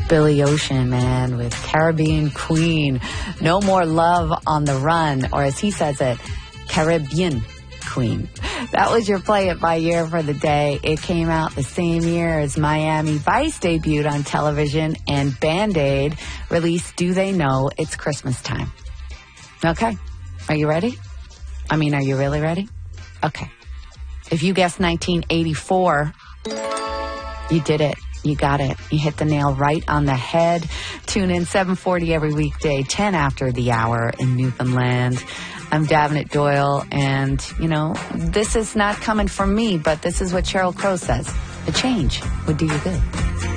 Billy Ocean, man, with Caribbean Queen. No More Love on the Run, or as he says it, Caribbean Queen. That was your Play It By Year for the day. It came out the same year as Miami Vice debuted on television, and Band-Aid released Do They Know It's Christmas Time. Okay. Are you ready? I mean, are you really ready? Okay. If you guessed 1984, you did it. You got it. You hit the nail right on the head. Tune in 7:40 every weekday, 10 after the hour in Newfoundland. I'm Davenant Doyle, and, you know, this is not coming from me, but this is what Sheryl Crow says. A change would do you good.